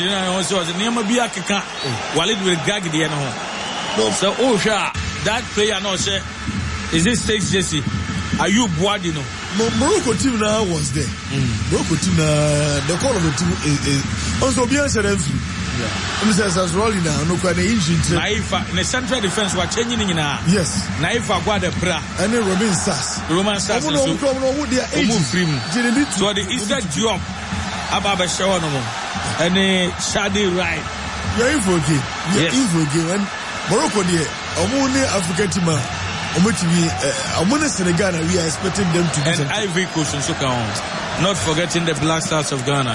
China also near Mabiaka Walid with Gagdi and home. So Osha, that player no say is this 6 Jesse? Are you Boadino? Morocco team now was there. Morocco team the call of the team is also beyond Mr. Rolling now, no kind of injury. Naifa, in the central defense, were changing in now. Yes. Naifa, Guada Bra. And then Roman Sass. Roman Sass. So the Easter job, Ababa Shawanamo, and Shadi Right. You're in for a game. You're in for a game. And Morocco, Omone African team, Omone Senegal, we are expecting them to do and something. Ivory Coast and Suka, not forgetting the Black Stars of Ghana.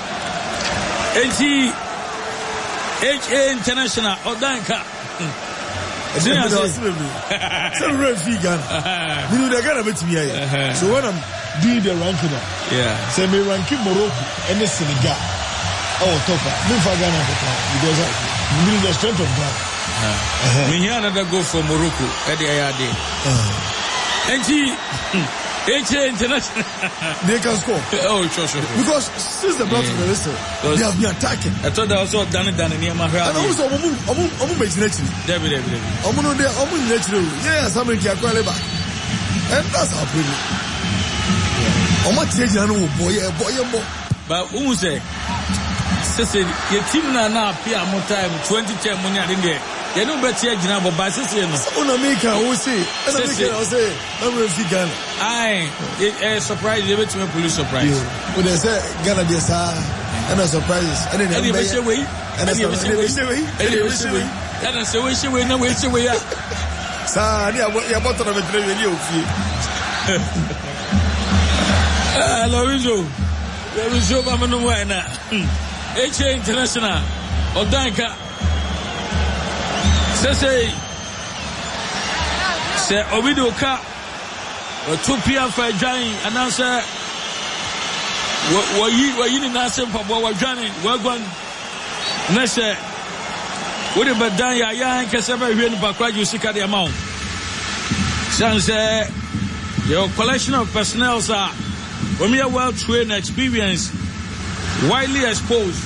HA International, Odanka. So when I'm doing the ranking, say me ranking Morocco and the Senegal. Oh, topper. Me for Ghana because I need the strength of Ghana. We hear another go for Morocco at the IRD. HA International. They can score. Oh, sure. Because since the blood they have been attacking. I thought they also done it near my house. And also, Omu makes naturally. David. Omu naturally. Yeah, somebody can call it back. And that's how pretty. Omu change and boy. But who say? Say your team now appear more time 2010 money I didn't get. You know better Gina but by say no. Una make who say? Una make say I'm ready Ghana. Aye, it surprise you to me police surprise. When they say Ghana dey sir and a surprises. And then they say we and they say we. And say we no we say we. Sir, you bought on the train you feel. Lorenzo mama no why na. HA International Odanka say Obido ka 2 p.m. for joining and answer what you need answer for what joining we're going next what about dan ya nke sebe hwe no bakwa you sika the amount since your collection of personnel are when we are well trained experienced widely exposed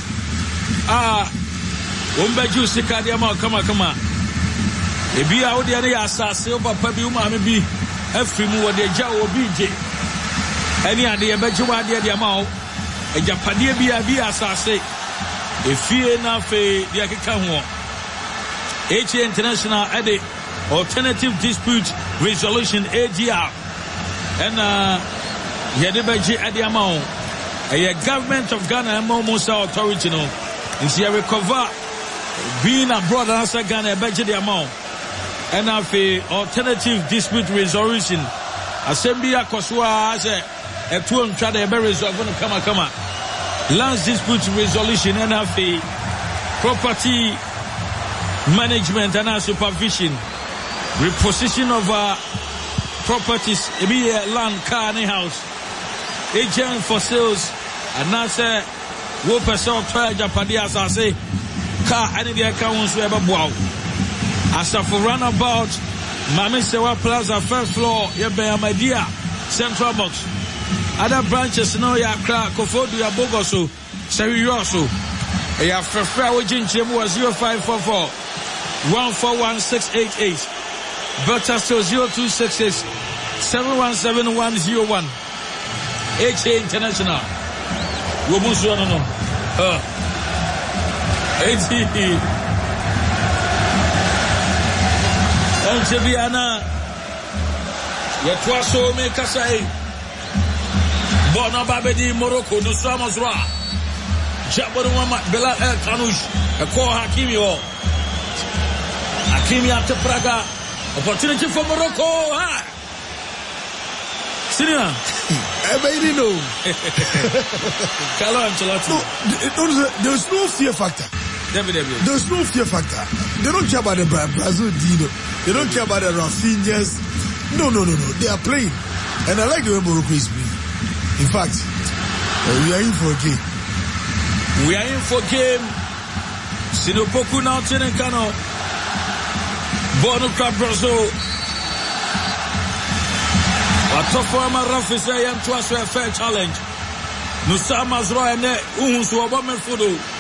Umbeju sika the amount come ebi a wo de ne ya asase o papa bi uma me bi afri mu wo de ja wo bi je eni ade e beje wa de de ama o ejapade bi asase efie na fe de akeka ho HA International ade Alternative Dispute Resolution ADR and yede beje ade ama o government of Ghana and Musa authority no nti e recover being abroad and answer Ghana beje de ama o and alternative dispute resolution assembly akoswa say e to ntwa de be resolve no kama land dispute resolution and property management and supervision reposition of properties e be land car and house agent for sales and now say wo person try japadi asase car and the account so e be boa as of runabout Mami Sewa Plaza first floor Yebe Amadia Central Box other branches no ya kra Kofodu ya Bogoso Seri Yoso ya Frefra Wajin Chemu 0544 141688 Berta still 0266 717101 HA International Wobusu no HA Antibiana Yatwaso me Kasai Bona Babedi Morocco no Samazra Jabon Bela El Kanush a call Hakimi at Praga opportunity for Morocco Syria everybody know Carlo Ancelotti there's no fear factor. There's no fear factor. They don't care about the Brazil Dino. They don't care about the Rafinhas. No. They are playing. And I like the way Morocco is playing. In fact, we are in for a game. We are in for a game. Sinopoku now Tenenkano. Bono Brazil. Atofama Rafisa Yam to us a fair challenge. Nusama Zroa and Uhus were woman Fudo.